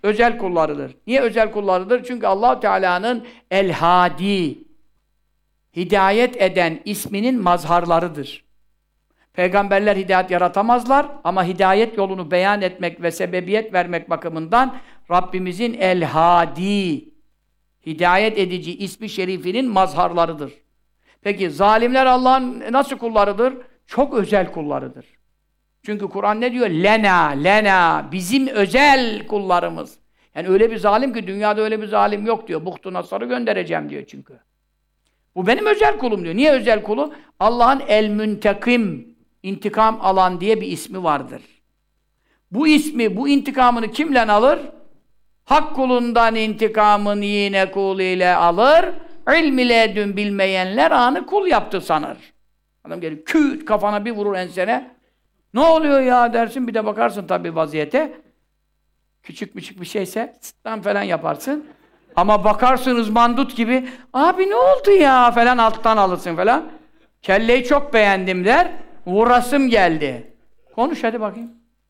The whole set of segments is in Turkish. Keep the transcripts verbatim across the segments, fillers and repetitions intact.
özel kullarıdır. Niye özel kullarıdır? Çünkü Allah Teala'nın El-Hadi, hidayet eden isminin mazharlarıdır. Peygamberler hidayet yaratamazlar ama hidayet yolunu beyan etmek ve sebebiyet vermek bakımından Rabbimizin El-Hadi, hidayet edici ismi şerifinin mazharlarıdır. Peki zalimler Allah'ın nasıl kullarıdır? Çok özel kullarıdır. Çünkü Kur'an ne diyor? Lena, lena, bizim özel kullarımız. Yani öyle bir zalim ki dünyada öyle bir zalim yok diyor. Buhtu Nasar'ı göndereceğim diyor çünkü. Bu benim özel kulum diyor. Niye özel kulu? Allah'ın El-Müntekim, intikam alan diye bir ismi vardır. Bu ismi, bu intikamını kimle alır? Hak kulundan intikamını yine kul ile alır. İlm ile edün bilmeyenler anı kul yaptı sanır. Adam gelir, küt kafana bir vurur ensene. Ne oluyor ya dersin, bir de bakarsın tabii vaziyete. Küçük küçük bir şeyse, sıttan falan yaparsın. Ama bakarsın ızmandut gibi, abi ne oldu ya falan alttan alırsın falan. Kelleyi çok beğendim der, vurasım geldi. Konuş hadi bakayım.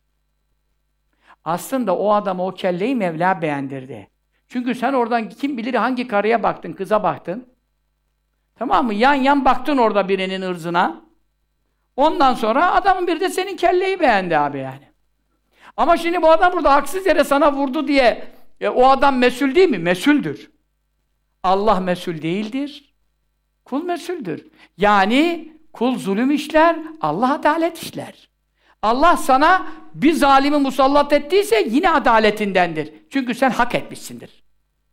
Aslında o adama o kelleyi Mevla beğendirdi. Çünkü sen oradan kim bilir hangi karıya baktın, kıza baktın. Tamam mı? Yan yan baktın orada birinin ırzına. Ondan sonra adamın bir de senin kelleyi beğendi abi yani. Ama şimdi bu adam burada haksız yere sana vurdu diye e, o adam mesul değil mi? Mesuldür. Allah mesul değildir. Kul mesuldür. Yani kul zulüm işler, Allah adalet işler. Allah sana bir zalimi musallat ettiyse yine adaletindendir. Çünkü sen hak etmişsindir.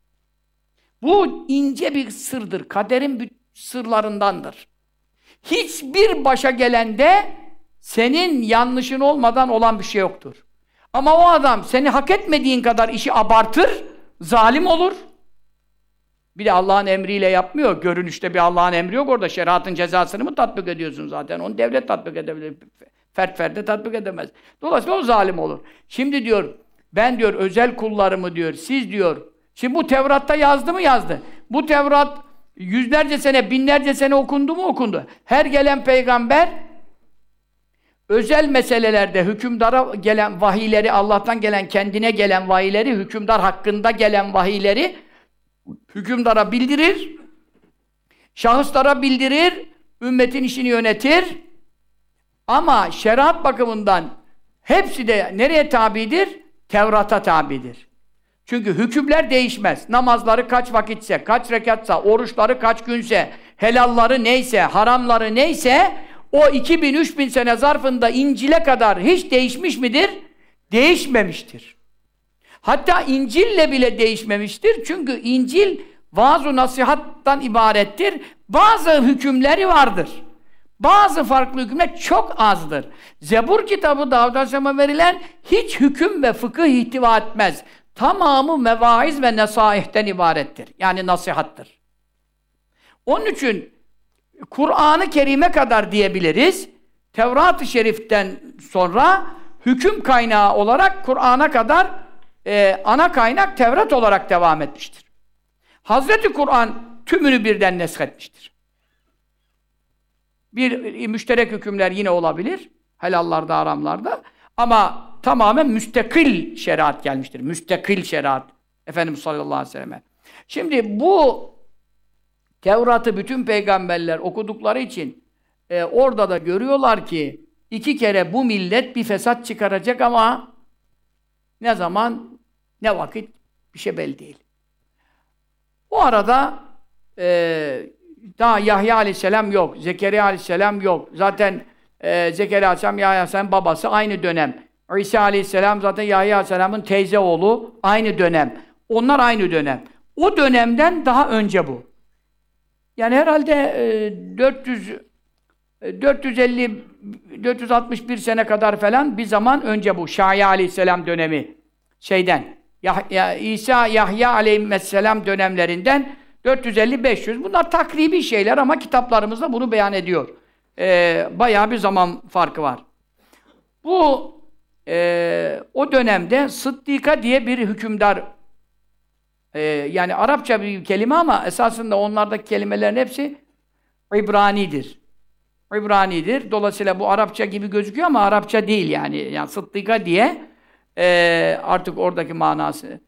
Bu ince bir sırdır. Kaderin sırlarındandır. Hiçbir başa gelende senin yanlışın olmadan olan bir şey yoktur. Ama o adam seni hak etmediğin kadar işi abartır, zalim olur. Bir de Allah'ın emriyle yapmıyor. Görünüşte bir Allah'ın emri yok orada. Şeriatın cezasını mı tatbik ediyorsun zaten? Onu devlet tatbik edebilir. Fert ferde tatbik edemez. Dolayısıyla o zalim olur. Şimdi diyor, ben diyor özel kullarımı diyor, siz diyor, şimdi bu Tevrat'ta yazdı mı yazdı. Bu Tevrat yüzlerce sene, binlerce sene okundu mu okundu. Her gelen peygamber özel meselelerde hükümdara gelen vahiyleri, Allah'tan gelen, kendine gelen vahiyleri, hükümdar hakkında gelen vahiyleri hükümdara bildirir, şahıslara bildirir, ümmetin işini yönetir. Ama şeriat bakımından hepsi de nereye tabidir? Tevrat'a tabidir. Çünkü hükümler değişmez. Namazları kaç vakitse, kaç rekatsa, oruçları kaç günse, helalları neyse, haramları neyse, o iki bin, üç bin sene zarfında İncil'e kadar hiç değişmiş midir? Değişmemiştir. Hatta İncil'le bile değişmemiştir. Çünkü İncil vaaz-ı nasihattan ibarettir. Bazı hükümleri vardır. Bazı farklı hükümler çok azdır. Zebur kitabı Davud Aleyhisselam'a verilen hiç hüküm ve fıkıh ihtiva etmez. Tamamı mevaiz ve nesaihten ibarettir. Yani nasihattır. Onun için Kur'an-ı Kerim'e kadar diyebiliriz. Tevrat-ı Şerif'ten sonra hüküm kaynağı olarak Kur'an'a kadar e, ana kaynak Tevrat olarak devam etmiştir. Hazreti Kur'an tümünü birden nesketmiştir. Bir müşterek hükümler yine olabilir. Helallarda, haramlarda. Ama tamamen müstakil şeriat gelmiştir. Müstakil şeriat. Efendimiz sallallahu aleyhi ve selleme. Şimdi bu Tevrat'ı bütün peygamberler okudukları için e, orada da görüyorlar ki iki kere bu millet bir fesat çıkaracak ama ne zaman, ne vakit bir şey belli değil. O arada e, daha Yahya aleyhisselam yok, Zekeriya aleyhisselam yok. Zaten e, Zekeriya aleyhisselam, Yahya aleyhisselam babası aynı dönem. İsa aleyhisselam zaten Yahya aleyhisselamın teyze oğlu aynı dönem. Onlar aynı dönem. O dönemden daha önce bu. Yani herhalde e, dört yüz, dört yüz elli, dört yüz altmış bir sene kadar falan bir zaman önce bu Şaya aleyhisselam dönemi şeyden. Yahya, İsa, Yahya aleyhisselam dönemlerinden dört yüz elli beş yüz. Bunlar takribi şeyler ama kitaplarımızda bunu beyan ediyor. Ee, bayağı bir zaman farkı var. Bu e, o dönemde Sıddika diye bir hükümdar, e, yani Arapça bir kelime ama esasında onlardaki kelimelerin hepsi İbranidir. İbranidir. Dolayısıyla bu Arapça gibi gözüküyor ama Arapça değil yani. Yani Sıddika diye e, artık oradaki manası